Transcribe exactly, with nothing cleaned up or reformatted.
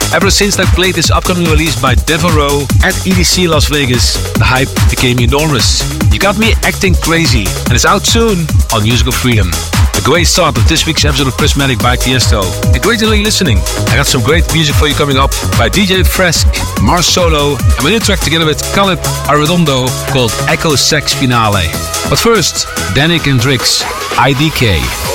Ever since I played this upcoming release by Devereaux at E D C Las Vegas, the hype became enormous. You Got Me Acting Crazy, and it's out soon on Musical Freedom. A great start of this week's episode of Prismatic by Tiesto. And great to know you're listening. I got some great music for you coming up by D J Fresk, Mars Solo, and my new track together with Khalid Arredondo called Echo Sex Finale. But first, Danik and Drix, I D K.